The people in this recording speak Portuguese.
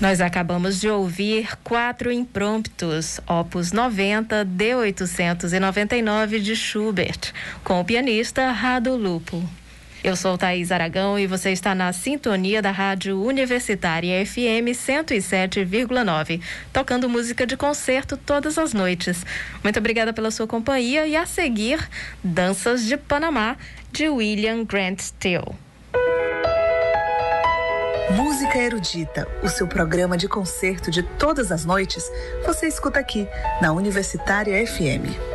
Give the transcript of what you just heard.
Nós acabamos de ouvir 4 impromptus, opus 90 de 899 de Schubert, com o pianista Rado Lupo. Eu sou Thaís Aragão e você está na sintonia da Rádio Universitária FM 107,9, tocando música de concerto todas as noites. Muito obrigada pela sua companhia e a seguir, Danças de Panamá, de William Grant Still. Música Erudita, o seu programa de concerto de todas as noites, você escuta aqui na Universitária FM.